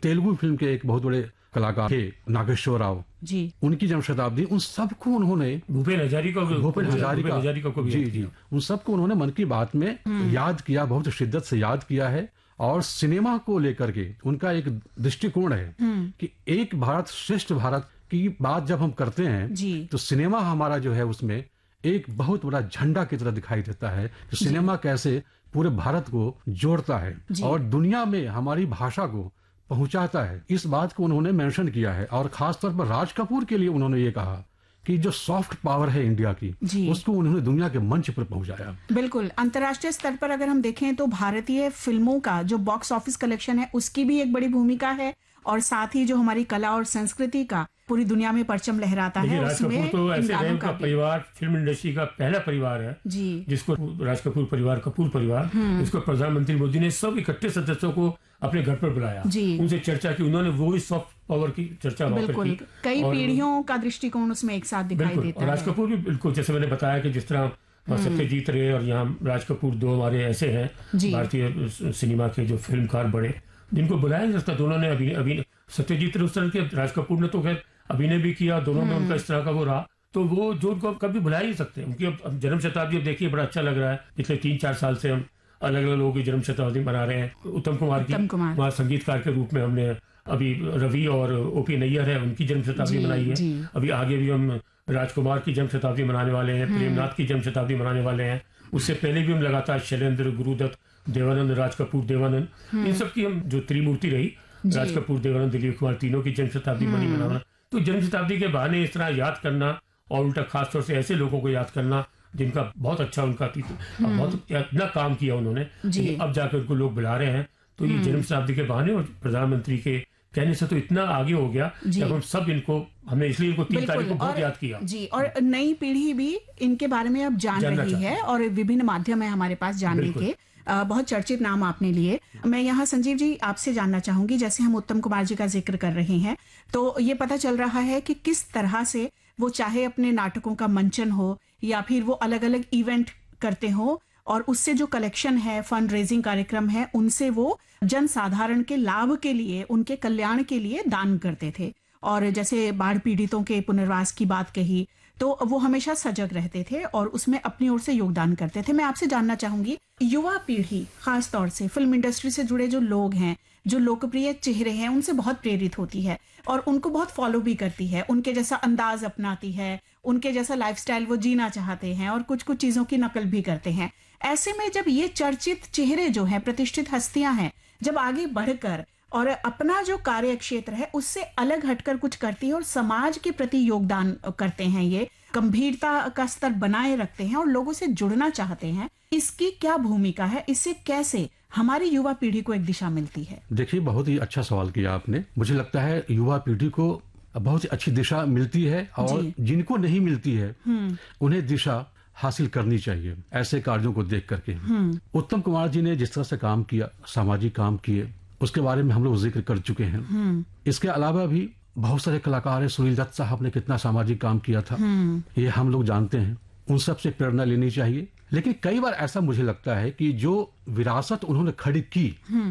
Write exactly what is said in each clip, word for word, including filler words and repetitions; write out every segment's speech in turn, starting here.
Telugu film के एक बहुत बड़े कलाकार थे नागेश्वर राव जी, उनकी जन्म शताब्दी, उन सबको उन्होंने भूपेन हजारिका को भूपेन हजारिका हजारिका को भी जी याद जी किया। उन सबको उन्होंने मन की बात में याद किया, बहुत शिद्दत से याद किया है। और सिनेमा को लेकर के उनका एक दृष्टिकोण है कि एक भारत श्रेष्ठ भारत की बात जब हम करते हैं जी। तो सिनेमा हमारा जो है उसमें एक बहुत बड़ा झंडा की तरह दिखाई देता है कि सिनेमा कैसे पूरे भारत को जोड़ता है और दुनिया में हमारी भाषा को पहुंचाता है। इस बात को उन्होंने मेंशन किया है और खास तौर पर राज कपूर के लिए उन्होंने ये कहा कि जो सॉफ्ट पावर है इंडिया की उसको उन्होंने दुनिया के मंच पर पहुंचाया। बिल्कुल, अंतर्राष्ट्रीय स्तर पर अगर हम देखें तो भारतीय फिल्मों का जो बॉक्स ऑफिस कलेक्शन है उसकी भी एक बड़ी भूमिका है और साथ ही जो हमारी कला और संस्कृति का पूरी दुनिया में परचम लहराता है राज उसमें कपूर तो ऐसे इमरान है का का भी। परिवार फिल्म इंडस्ट्री का पहला परिवार है जी जिसको राज कपूर परिवार, कपूर परिवार, इसको प्रधानमंत्री मोदी ने सब इकट्ठे सदस्यों को अपने घर पर बुलाया, जी। उनसे चर्चा की, उन्होंने वो भी सॉफ्ट पावर की चर्चा वहां पर बिल्कुल, की। कई और- पीढ़ियों का दृष्टिकोण उसमें एक साथ दिखाई बिल्कुल, देता और राज है। कपूर भी बिल्कुल जैसे मैंने बताया कि जिस तरह सत्यजीत रे और यहाँ राज कपूर दो हमारे ऐसे हैं जी। भारतीय सिनेमा के जो फिल्मकार बड़े जिनको बुलाया नहीं सकता, दोनों ने अभी अभी सत्यजीत रे उस तरह के, राज कपूर ने तो खैर अभिनय भी किया, दोनों में उनका इस तरह का वो रहा, तो वो जो उनको कभी बुला ही नहीं सकते। उनकी अब अब जन्म शताब्दी अब देखिए बड़ा अच्छा लग रहा है, पिछले तीन चार साल से हम अलग अलग लोगों की जन्म शताब्दी मना रहे हैं। उत्तम कुमार की उत्तम कुमार। वहाँ संगीतकार के रूप में हमने अभी रवि और ओपी नैयर है उनकी जन्म शताब्दी जी, मनाई है। जी। अभी आगे भी हम राजकुमार की जन्म शताब्दी मनाने वाले हैं, प्रेमनाथ की जन्म शताब्दी मनाने वाले हैं। उससे पहले भी हम लगातार शैलेंद्र, गुरुदत्त, देवानंद, राज कपूर, देवानंद, इन सब की हम जो त्रिमूर्ति रही, राज कपूर, देवानंद, दिलीप कुमार, तीनों की जन्म शताब्दी मनी मनाना। तो जन्म शताब्दी के बहाने इस तरह याद करना और उल्टा खासतौर से ऐसे लोगों को याद करना जिनका बहुत अच्छा उनका बहुत इतना काम किया उन्होंने, जी। अब जाकर उनको लोग बुला रहे हैं, तो ये जन्म शताब्दी के बहाने और प्रधानमंत्री के कहने से तो इतना आगे हो गया कि अब हम सब इनको, हमने इसलिए इनको तीन तारीख को बहुत और- याद किया। जी, और नई पीढ़ी भी इनके बारे में अब जान जानना रही चाहती है और विभिन्न माध्यम है हमारे पास जानने बिल्कुल। के। अ, बहुत चर्चित नाम आपने लिए। मैं यहाँ संजीव जी आपसे जानना चाहूंगी, जैसे हम उत्तम कुमार जी का जिक्र कर रहे हैं तो ये पता चल रहा है कि किस तरह से वो चाहे अपने नाटकों का मंचन हो या फिर वो अलग अलग इवेंट करते हो और उससे जो कलेक्शन है, फंड रेजिंग कार्यक्रम है, उनसे वो जन साधारण के लाभ के लिए, उनके कल्याण के लिए दान करते थे। और जैसे बाढ़ पीड़ितों के पुनर्वास की बात कही तो वो हमेशा सजग रहते थे और उसमें अपनी ओर से योगदान करते थे। मैं आपसे जानना चाहूंगी, युवा पीढ़ी खास तौर से फिल्म इंडस्ट्री से जुड़े जो लोग हैं, जो लोकप्रिय चेहरे हैं, उनसे बहुत प्रेरित होती है और उनको बहुत फॉलो भी करती है, उनके जैसा अंदाज अपनाती है, उनके जैसा लाइफस्टाइल वो जीना चाहते हैं और कुछ कुछ चीजों की नकल भी करते हैं। ऐसे में जब ये चर्चित चेहरे जो हैं, प्रतिष्ठित हस्तियां हैं, जब आगे बढ़कर और अपना जो कार्य क्षेत्र है उससे अलग हटकर कुछ करती है और समाज के प्रति योगदान करते हैं, ये गंभीरता का स्तर बनाए रखते हैं और लोगों से जुड़ना चाहते हैं, इसकी क्या भूमिका है? इससे कैसे हमारी युवा पीढ़ी को एक दिशा मिलती है? देखिए, बहुत ही अच्छा सवाल किया आपने। मुझे लगता है युवा पीढ़ी को बहुत ही अच्छी दिशा मिलती है और जिनको नहीं मिलती है उन्हें दिशा हासिल करनी चाहिए ऐसे कार्यों को देख करके। उत्तम कुमार जी ने जिस तरह से काम किया, सामाजिक काम किए, उसके बारे में हम लोग जिक्र कर चुके हैं। इसके अलावा भी बहुत सारे कलाकार हैं। सुनील दत्त साहब ने कितना सामाजिक काम किया था, ये हम लोग जानते हैं। उन सब से प्रेरणा लेनी चाहिए। लेकिन कई बार ऐसा मुझे लगता है कि जो विरासत उन्होंने खड़ी की,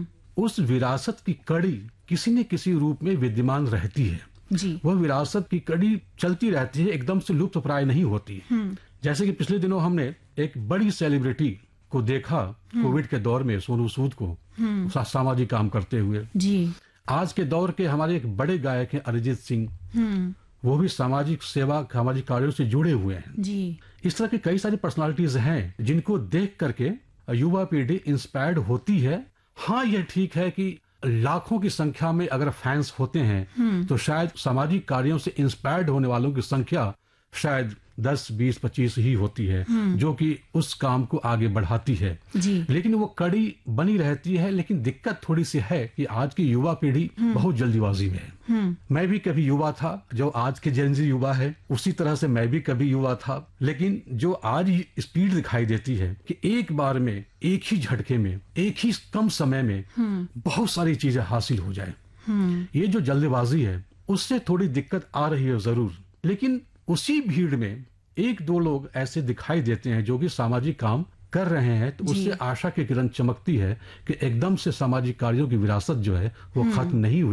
उस विरासत की कड़ी किसी न किसी रूप में विद्यमान रहती है। जी। वह विरासत की कड़ी चलती रहती है, एकदम से लुप्त प्राय नहीं होती। जैसे कि पिछले दिनों हमने एक बड़ी सेलिब्रिटी को देखा कोविड के दौर में, सोनू सूद को सा, सामाजिक काम करते हुए। जी। आज के दौर के हमारे एक बड़े गायक हैं अरिजीत सिंह, वो भी सामाजिक सेवा, सामाजिक कार्यों से जुड़े हुए हैं। जी। इस तरह की कई सारी पर्सनालिटीज हैं जिनको देख करके युवा पीढ़ी इंस्पायर्ड होती है। हाँ, यह ठीक है कि लाखों की संख्या में अगर फैंस होते हैं तो शायद सामाजिक कार्यों से इंस्पायर्ड होने वालों की संख्या शायद दस, बीस, पच्चीस ही होती है जो कि उस काम को आगे बढ़ाती है। जी। लेकिन वो कड़ी बनी रहती है। लेकिन दिक्कत थोड़ी सी है कि आज की युवा पीढ़ी बहुत जल्दीबाजी में है। मैं भी कभी युवा था, जो आज के जेनजी युवा है उसी तरह से मैं भी कभी युवा था। लेकिन जो आज स्पीड दिखाई देती है कि एक बार में, एक ही झटके में, एक ही कम समय में बहुत सारी चीजें हासिल हो जाए, ये जो जल्दबाजी है उससे थोड़ी दिक्कत आ रही है जरूर। लेकिन उसी भीड़ में एक दो लोग ऐसे दिखाई देते हैं जो कि सामाजिक काम कर रहे हैं, तो उससे आशा की किरण चमकती है कि एकदम से सामाजिक कार्यों की विरासत जो है वो खत्म नहीं हुई।